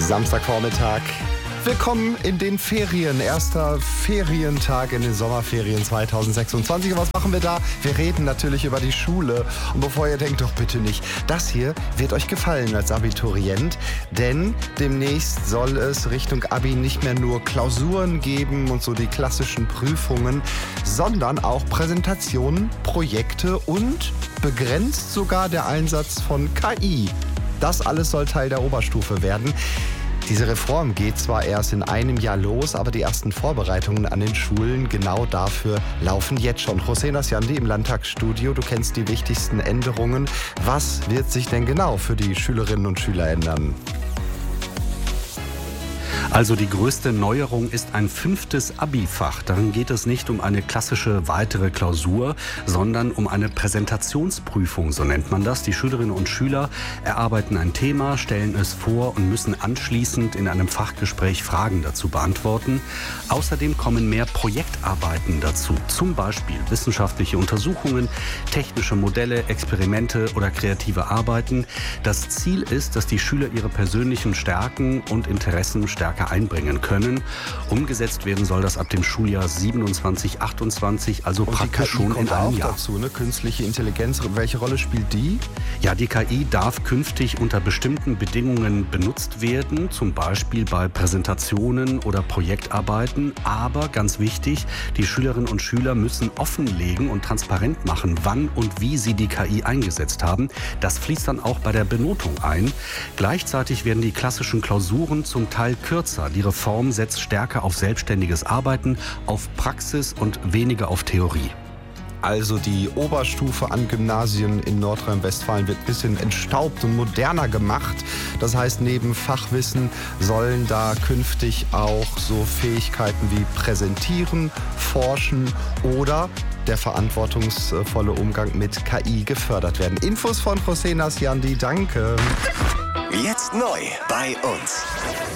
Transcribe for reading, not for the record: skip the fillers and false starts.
Samstagvormittag. Willkommen in den Ferien. Erster Ferientag in den Sommerferien 2026. Und was machen wir da? Wir reden natürlich über die Schule. Und bevor ihr denkt, doch bitte nicht, das hier wird euch gefallen als Abiturient. Denn demnächst soll es Richtung Abi nicht mehr nur Klausuren geben und so die klassischen Prüfungen, sondern auch Präsentationen, Projekte und begrenzt sogar der Einsatz von KI. Das alles soll Teil der Oberstufe werden. Diese Reform geht zwar erst in einem Jahr los, aber die ersten Vorbereitungen an den Schulen genau dafür laufen jetzt schon. José Nasciandi im Landtagsstudio, du kennst die wichtigsten Änderungen. Was wird sich denn genau für die Schülerinnen und Schüler ändern? Also die größte Neuerung ist ein 5. Abi-Fach. Darin geht es nicht um eine klassische weitere Klausur, sondern um eine Präsentationsprüfung, so nennt man das. Die Schülerinnen und Schüler erarbeiten ein Thema, stellen es vor und müssen anschließend in einem Fachgespräch Fragen dazu beantworten. Außerdem kommen mehr Projektarbeiten dazu, zum Beispiel wissenschaftliche Untersuchungen, technische Modelle, Experimente oder kreative Arbeiten. Das Ziel ist, dass die Schüler ihre persönlichen Stärken und Interessen stärker einbringen können. Umgesetzt werden soll das ab dem Schuljahr 27/28, also praktisch schon in einem Jahr. Dazu, ne? Künstliche Intelligenz, welche Rolle spielt die? Ja, die KI darf künftig unter bestimmten Bedingungen benutzt werden, zum Beispiel bei Präsentationen oder Projektarbeiten. Aber ganz wichtig, die Schülerinnen und Schüler müssen offenlegen und transparent machen, wann und wie sie die KI eingesetzt haben. Das fließt dann auch bei der Benotung ein. Gleichzeitig werden die klassischen Klausuren zum Teil kürzer. Die Reform setzt stärker auf selbstständiges Arbeiten, auf Praxis und weniger auf Theorie. Also die Oberstufe an Gymnasien in Nordrhein-Westfalen wird ein bisschen entstaubt und moderner gemacht. Das heißt, neben Fachwissen sollen da künftig auch so Fähigkeiten wie Präsentieren, Forschen oder der verantwortungsvolle Umgang mit KI gefördert werden. Infos von José Nasciandi, danke. Jetzt neu bei uns.